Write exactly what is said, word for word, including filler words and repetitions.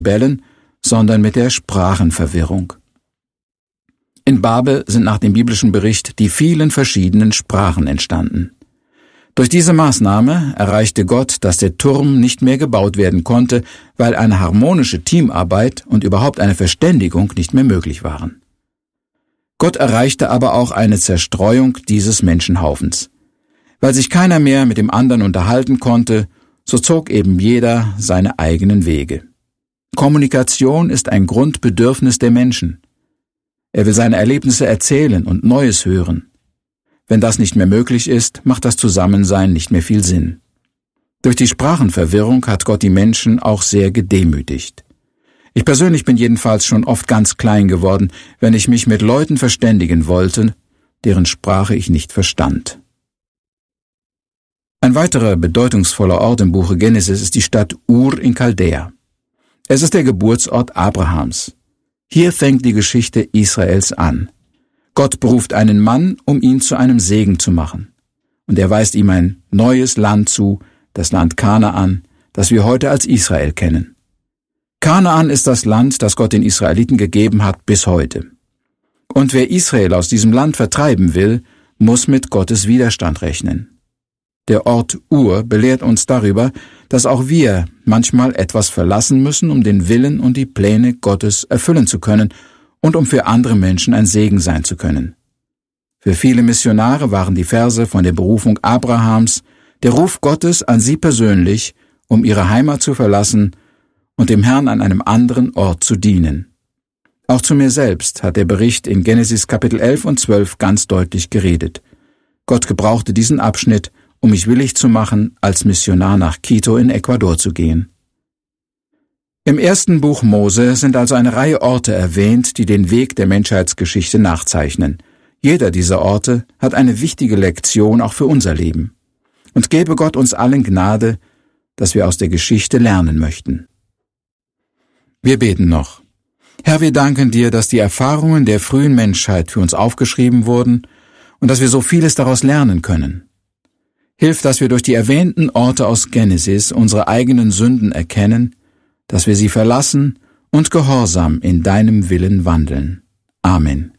Rebellen, sondern mit der Sprachenverwirrung. In Babel sind nach dem biblischen Bericht die vielen verschiedenen Sprachen entstanden. Durch diese Maßnahme erreichte Gott, dass der Turm nicht mehr gebaut werden konnte, weil eine harmonische Teamarbeit und überhaupt eine Verständigung nicht mehr möglich waren. Gott erreichte aber auch eine Zerstreuung dieses Menschenhaufens. Weil sich keiner mehr mit dem anderen unterhalten konnte, so zog eben jeder seine eigenen Wege. Kommunikation ist ein Grundbedürfnis der Menschen. Er will seine Erlebnisse erzählen und Neues hören. Wenn das nicht mehr möglich ist, macht das Zusammensein nicht mehr viel Sinn. Durch die Sprachenverwirrung hat Gott die Menschen auch sehr gedemütigt. Ich persönlich bin jedenfalls schon oft ganz klein geworden, wenn ich mich mit Leuten verständigen wollte, deren Sprache ich nicht verstand. Ein weiterer bedeutungsvoller Ort im Buche Genesis ist die Stadt Ur in Chaldea. Es ist der Geburtsort Abrahams. Hier fängt die Geschichte Israels an. Gott beruft einen Mann, um ihn zu einem Segen zu machen. Und er weist ihm ein neues Land zu, das Land Kanaan, das wir heute als Israel kennen. Kanaan ist das Land, das Gott den Israeliten gegeben hat bis heute. Und wer Israel aus diesem Land vertreiben will, muss mit Gottes Widerstand rechnen. Der Ort Ur belehrt uns darüber, dass auch wir manchmal etwas verlassen müssen, um den Willen und die Pläne Gottes erfüllen zu können und um für andere Menschen ein Segen sein zu können. Für viele Missionare waren die Verse von der Berufung Abrahams der Ruf Gottes an sie persönlich, um ihre Heimat zu verlassen und dem Herrn an einem anderen Ort zu dienen. Auch zu mir selbst hat der Bericht in Genesis Kapitel elf und zwölf ganz deutlich geredet. Gott gebrauchte diesen Abschnitt, um mich willig zu machen, als Missionar nach Quito in Ecuador zu gehen. Im ersten Buch Mose sind also eine Reihe Orte erwähnt, die den Weg der Menschheitsgeschichte nachzeichnen. Jeder dieser Orte hat eine wichtige Lektion auch für unser Leben. Und gebe Gott uns allen Gnade, dass wir aus der Geschichte lernen möchten. Wir beten noch. Herr, wir danken dir, dass die Erfahrungen der frühen Menschheit für uns aufgeschrieben wurden und dass wir so vieles daraus lernen können. Hilf, dass wir durch die erwähnten Orte aus Genesis unsere eigenen Sünden erkennen, dass wir sie verlassen und gehorsam in deinem Willen wandeln. Amen.